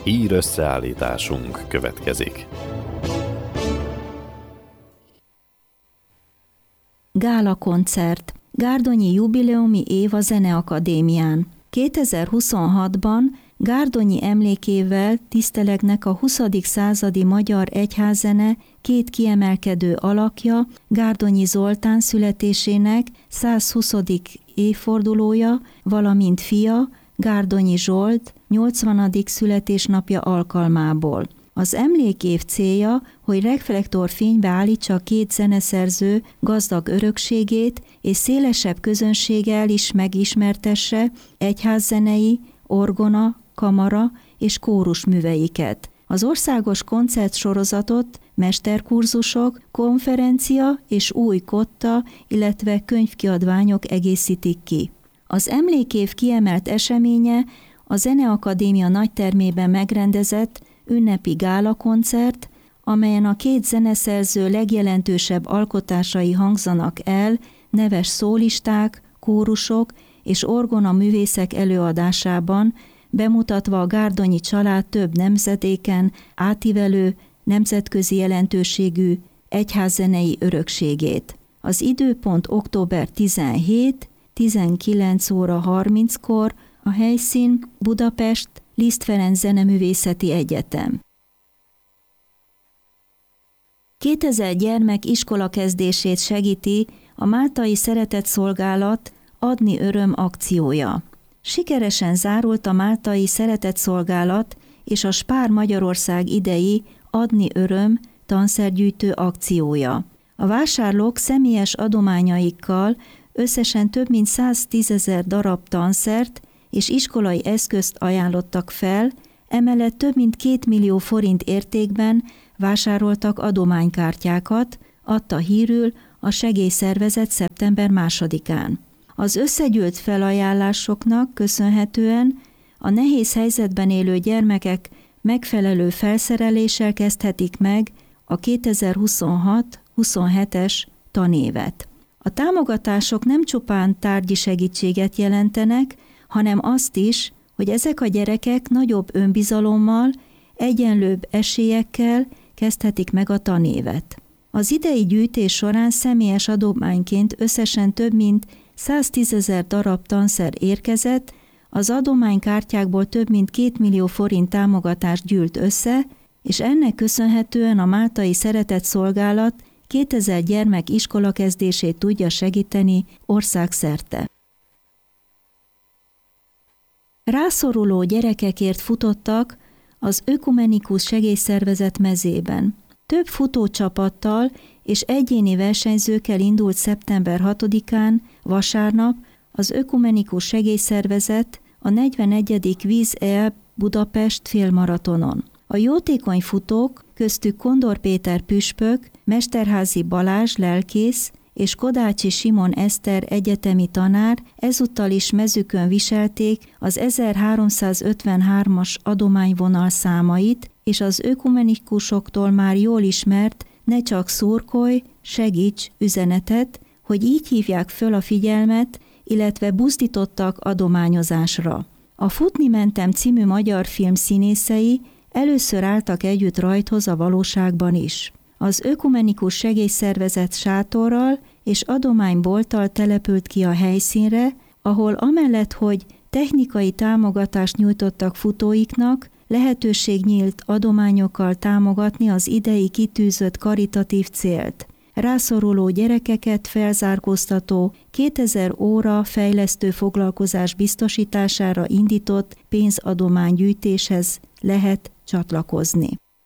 Hír összeállításunk következik. Gála koncert. Gárdonyi jubileumi év a Zeneakadémián. 2026-ban Gárdonyi emlékével tisztelegnek a 20. századi magyar egyházzene két kiemelkedő alakja, Gárdonyi Zoltán születésének 120. évfordulója, valamint fia, Gárdonyi Zsolt 80. születésnapja alkalmából. Az emlékév célja, hogy reflektorfénybe állítsa a két zeneszerző gazdag örökségét, és szélesebb közönséggel is megismertesse egyházzenei, orgona, kamara és kórus műveiket. Az országos koncertsorozatot mesterkurzusok, konferencia és új kotta, illetve könyvkiadványok egészítik ki. Az emlékév kiemelt eseménye a Zeneakadémia nagytermében megrendezett ünnepi gálakoncert, amelyen a két zeneszerző legjelentősebb alkotásai hangzanak el, neves szólisták, kórusok és orgona művészek előadásában, bemutatva a gárdonyi család több nemzedéken átívelő, nemzetközi jelentőségű egyházzenei örökségét. Az időpont október 17, 19 óra 30-kor, a helyszín Budapest, Liszt Ferenc Zeneművészeti Egyetem. 2000 gyermek iskolakezdését segíti a Máltai Szeretetszolgálat Adni Öröm akciója. Sikeresen zárult a Máltai Szeretetszolgálat és a Spár Magyarország idei Adni Öröm tanszergyűjtő akciója. A vásárlók személyes adományaikkal összesen több mint 110 000 darab tanszert és iskolai eszközt ajánlottak fel, emellett több mint 2 millió forint értékben vásároltak adománykártyákat, adta hírül a segélyszervezet szeptember 2-án. Az összegyűlt felajánlásoknak köszönhetően a nehéz helyzetben élő gyermekek megfelelő felszereléssel kezdhetik meg a 2026-27-es tanévet. A támogatások nem csupán tárgyi segítséget jelentenek, hanem azt is, hogy ezek a gyerekek nagyobb önbizalommal, egyenlőbb esélyekkel kezdhetik meg a tanévet. Az idei gyűjtés során személyes adományként összesen több mint 110 000 darab tanszer érkezett, az adománykártyákból több mint 2 millió forint támogatást gyűlt össze, és ennek köszönhetően a Máltai Szeretetszolgálat 2000 gyermek iskolakezdését tudja segíteni országszerte. Rászoruló gyerekekért futottak az Ökumenikus Segélyszervezet mezében. Több futócsapattal és egyéni versenyzőkkel indult szeptember 6-án, vasárnap az Ökumenikus Segélyszervezet a 41. Víz EL Budapest félmaratonon. A jótékony futók, köztük Kondor Péter püspök, Mesterházy Balázs lelkész és Kodácsi Simon Eszter egyetemi tanár ezúttal is mezükön viselték az 1353-as adományvonal számait, és az ökumenikusoktól már jól ismert "ne csak szurkolj, segíts" üzenetet, hogy így hívják föl a figyelmet, illetve buzdítottak adományozásra. A Futni mentem című magyar film színészei először álltak együtt rajthoz a valóságban is. Az Ökumenikus Segélyszervezet sátorral és adománybolttal települt ki a helyszínre, ahol amellett, hogy technikai támogatást nyújtottak futóiknak, lehetőség nyílt adományokkal támogatni az idei kitűzött karitatív célt. Rászoruló gyerekeket felzárkóztató 2000 óra fejlesztő foglalkozás biztosítására indított pénzadománygyűjtéshez lehet csatlakozni.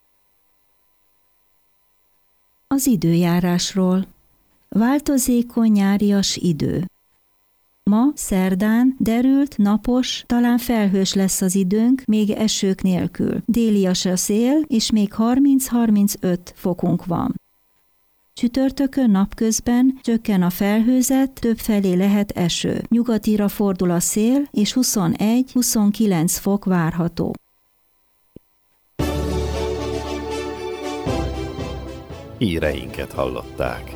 Az időjárásról. Változékony nyárias idő. Ma, szerdán, derült, napos, talán felhős lesz az időnk, még esők nélkül. Délias a szél, és még 30-35 fokunk van. Csütörtökön napközben csökken a felhőzet, többfelé lehet eső. Nyugatira fordul a szél, és 21-29 fok várható. Híreinket hallották.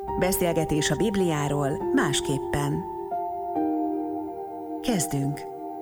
Beszélgetés a Bibliáról másképpen. Kezdünk!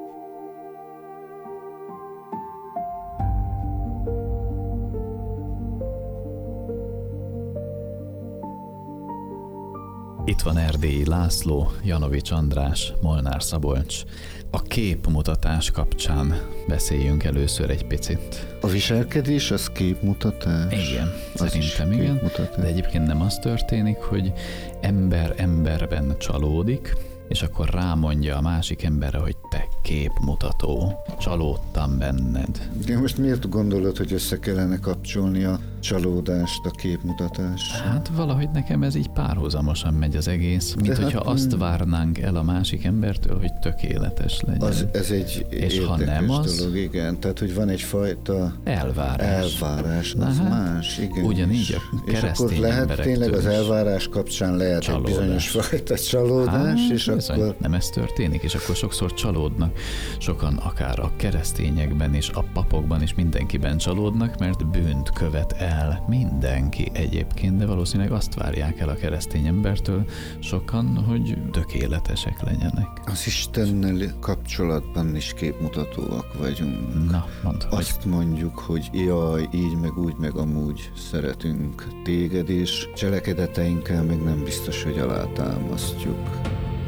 Itt van Erdélyi László, Janovics András, Molnár Szabolcs. A képmutatás kapcsán beszéljünk először egy picit. A viselkedés az képmutatás? Igen, az szerintem igen. képmutatás. De egyébként nem az történik, hogy ember emberben csalódik, és akkor rámondja a másik emberre, hogy te képmutató, csalódtam benned. De most miért gondolod, hogy össze kellene kapcsolni a csalódást a képmutatás? Hát valahogy nekem ez így párhuzamosan megy az egész, mint De hogyha azt várnánk el a másik embertől, hogy tökéletes legyen. Ez egy és ha érdekes nem az, dolog, igen. Tehát, hogy van egyfajta elvárás. az más, igen. Ugyanígy a és akkor keresztény lehet emberektől tényleg az is elvárás kapcsán lehet csalódás. egy bizonyos fajta csalódás, Hát, és bizony, akkor... nem ez történik, és akkor sokszor csalódnak. Sokan akár a keresztényekben és a papokban is mindenkiben csalódnak, mert bűnt követ el mindenki egyébként, de valószínűleg azt várják el a keresztény embertől sokan, hogy tökéletesek legyenek. Az Istennel kapcsolatban is képmutatóak vagyunk. Na, mondd, hogy Azt mondjuk, hogy jaj, így meg úgy meg amúgy szeretünk téged, és cselekedeteinkkel meg nem biztos, hogy alátámasztjuk.